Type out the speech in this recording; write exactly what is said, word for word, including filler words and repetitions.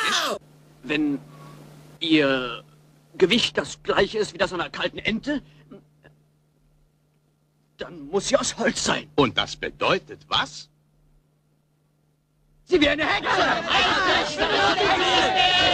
ist? Wenn Ihr Gewicht das gleiche ist wie das einer kalten Ente, dann muss sie aus Holz sein. Und das bedeutet was? Sie wäre eine Hexe!